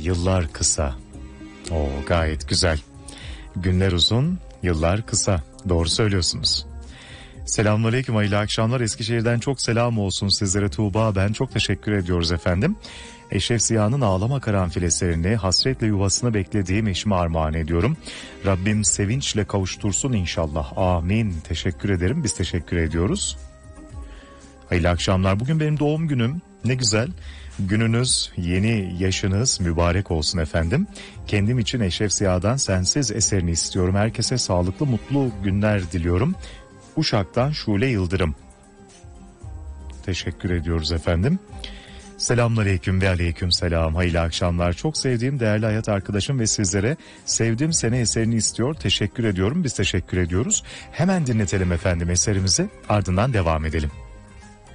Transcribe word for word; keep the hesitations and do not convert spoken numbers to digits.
yıllar kısa. Oo, gayet güzel. Günler uzun, yıllar kısa. Doğru söylüyorsunuz. Selamünaleyküm, hayırlı akşamlar. Eskişehir'den çok selam olsun sizlere Tuğba. Ben çok teşekkür ediyoruz efendim. Eşref Ziya'nın Ağlama Karanfil eserini hasretle yuvasını beklediğim eşime armağan ediyorum. Rabbim sevinçle kavuştursun inşallah. Amin. Teşekkür ederim. Biz teşekkür ediyoruz. Hayırlı akşamlar. Bugün benim doğum günüm. Ne güzel. Gününüz, yeni yaşınız mübarek olsun efendim. Kendim için Eşref Ziya'dan Sensiz eserini istiyorum. Herkese sağlıklı, mutlu günler diliyorum. Uşak'tan Şule Yıldırım. Teşekkür ediyoruz efendim. Selamünaleyküm ve aleyküm selam. Hayırlı akşamlar. Çok sevdiğim değerli hayat arkadaşım ve sizlere Sevdim Seni eserini istiyor. Teşekkür ediyorum. Biz teşekkür ediyoruz. Hemen dinletelim efendim eserimizi. Ardından devam edelim.